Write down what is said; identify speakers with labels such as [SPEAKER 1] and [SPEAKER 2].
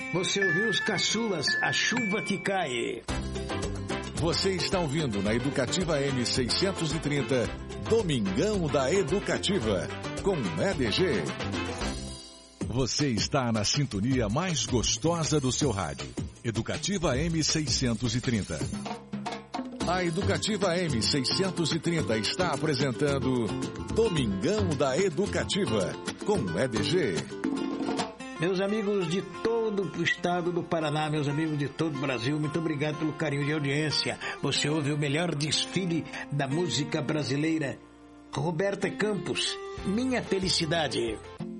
[SPEAKER 1] Você ouviu os caçulas, A Chuva que Cai.
[SPEAKER 2] Você está ouvindo na Educativa M630, Domingão da Educativa, com EDG. Você está na sintonia mais gostosa do seu rádio. Educativa M630. A Educativa M630 está apresentando Domingão da Educativa, com EDG.
[SPEAKER 1] Meus amigos de todo o estado do Paraná, meus amigos de todo o Brasil, muito obrigado pelo carinho de audiência. Você ouve o melhor desfile da música brasileira. Roberta Campos, Minha Felicidade.